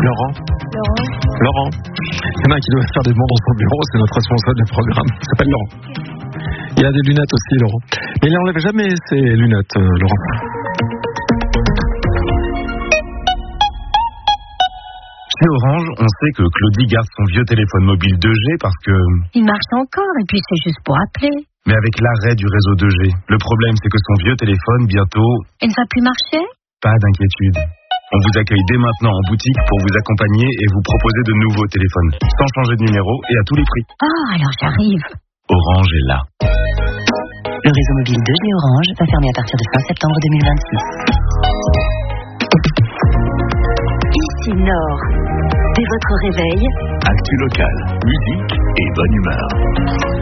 Laurent. Il y en a un qui doit faire des demandes dans son bureau, c'est notre responsable du programme. Il s'appelle Laurent. Il a des lunettes aussi, Laurent. Mais il n'enlève jamais ses lunettes, Laurent. Chez Orange, on sait que Claudie garde son vieux téléphone mobile 2G parce que... Il marche encore et puis c'est juste pour appeler. Mais avec l'arrêt du réseau 2G, le problème c'est que son vieux téléphone, bientôt... Il ne va plus marcher ? Pas d'inquiétude. On vous accueille dès maintenant en boutique pour vous accompagner et vous proposer de nouveaux téléphones, sans changer de numéro et à tous les prix. Oh, alors j'arrive. Orange est là. Le réseau mobile 2G Orange va fermer à partir de fin septembre 2026. Ici Nord. Dès votre réveil, Actu local, musique et bonne humeur.